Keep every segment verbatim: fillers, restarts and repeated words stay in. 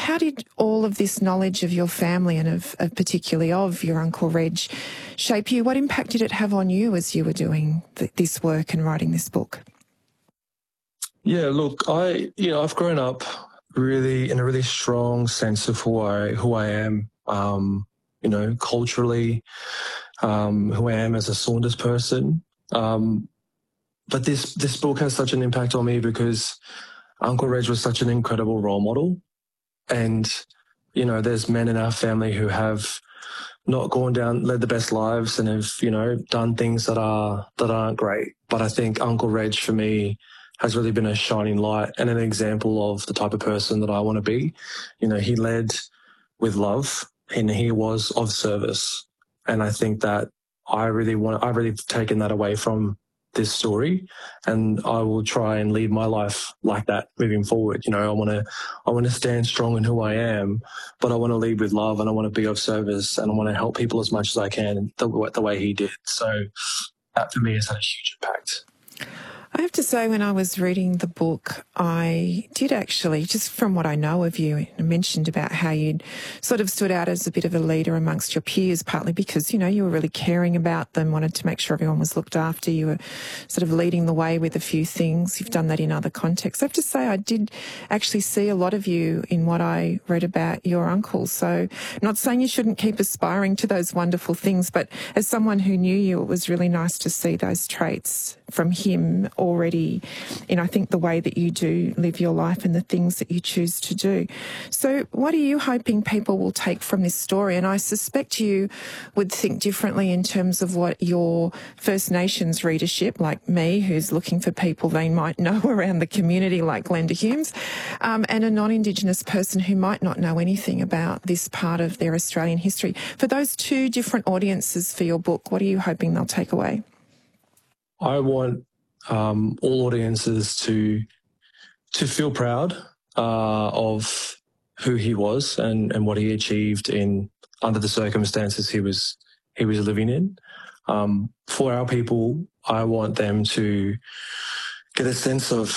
how did all of this knowledge of your family and of, of particularly of your Uncle Reg shape you? What impact did it have on you as you were doing th- this work and writing this book? Yeah, look, I, you know, I've grown up really in a really strong sense of who I, who I am, um, you know, culturally, um, who I am as a Saunders person. Um, but this, this book has such an impact on me because Uncle Reg was such an incredible role model. And, you know, there's men in our family who have not gone down, led the best lives and have, you know, done things that are, that aren't great. But I think Uncle Reg for me has really been a shining light and an example of the type of person that I want to be. You know, he led with love and he was of service. And I think that I really want, I've really taken that away from this story, and I will try and lead my life like that moving forward. You know, I want to, I want to stand strong in who I am, but I want to lead with love and I want to be of service and I want to help people as much as I can the, the way he did. So that for me has had a huge impact. I have to say, when I was reading the book, I did actually, just from what I know of you, I mentioned about how you'd sort of stood out as a bit of a leader amongst your peers, partly because, you know, you were really caring about them, wanted to make sure everyone was looked after. You were sort of leading the way with a few things. You've done that in other contexts. I have to say, I did actually see a lot of you in what I read about your uncle. So not saying you shouldn't keep aspiring to those wonderful things, but as someone who knew you, it was really nice to see those traits from him already in, I think, the way that you do live your life and the things that you choose to do. So what are you hoping people will take from this story? And I suspect you would think differently in terms of what your First Nations readership, like me, who's looking for people they might know around the community, like Glenda Humes, um, and a non-Indigenous person who might not know anything about this part of their Australian history. For those two different audiences for your book, what are you hoping they'll take away? I want um, all audiences to to feel proud uh, of who he was and, and what he achieved in under the circumstances he was he was living in. Um, for our people, I want them to get a sense of,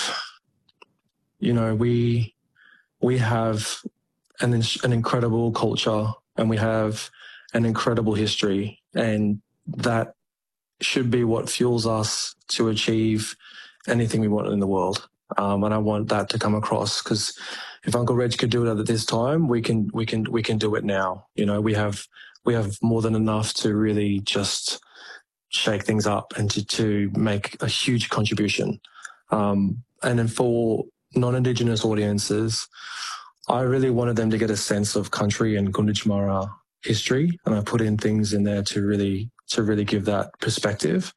you know, we we have an an incredible culture and we have an incredible history, and that should be what fuels us to achieve anything we want in the world. Um, and I want that to come across, because if Uncle Reg could do it at this time, we can, we can, we can do it now. You know, we have, we have more than enough to really just shake things up and to, to make a huge contribution. Um, and then for non-Indigenous audiences, I really wanted them to get a sense of country and Gunditjmara history. And I put in things in there to really to really give that perspective,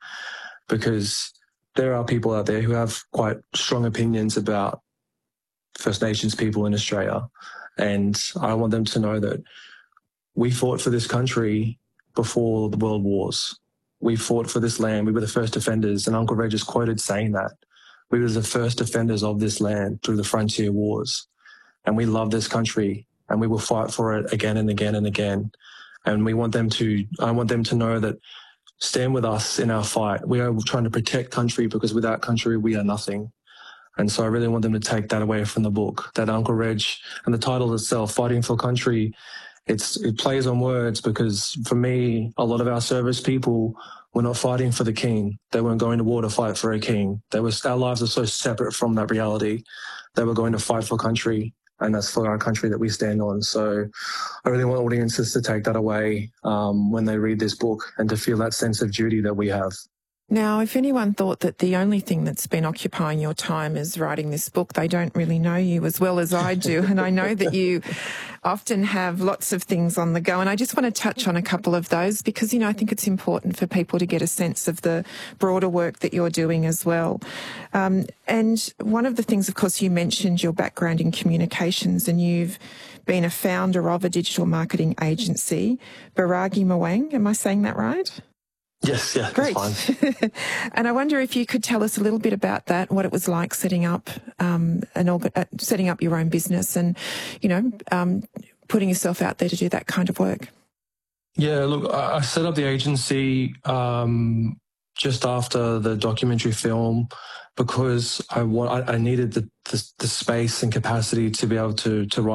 because there are people out there who have quite strong opinions about First Nations people in Australia. And I want them to know that we fought for this country before the world wars. We fought for this land. We were the first defenders. And Uncle Reg is quoted saying that. We were the first defenders of this land through the frontier wars. And we love this country and we will fight for it again and again and again. And we want them to, I want them to know that stand with us in our fight. We are trying to protect country, because without country, we are nothing. And so I really want them to take that away from the book, that Uncle Reg and the title itself, Fighting for Country, it's, it plays on words, because for me, a lot of our service people were not fighting for the king. They weren't going to war to fight for a king. They was, our lives are so separate from that reality. They were going to fight for country. And that's for our country that we stand on. So I really want audiences to take that away um, when they read this book, and to feel that sense of duty that we have. Now, if anyone thought that the only thing that's been occupying your time is writing this book, they don't really know you as well as I do. And I know that you often have lots of things on the go. And I just want to touch on a couple of those because, you know, I think it's important for people to get a sense of the broader work that you're doing as well. Um, and one of the things, of course, you mentioned your background in communications, and you've been a founder of a digital marketing agency, Baragi Mwang. Am I saying that right? Yes, yeah, Great. That's fine. And I wonder if you could tell us a little bit about that, what it was like setting up um, an orga- uh, setting up your own business, and you know, um, putting yourself out there to do that kind of work. Yeah, look, I I set up the agency um, just after the documentary film, because I want I, I needed the, the the space and capacity to be able to to write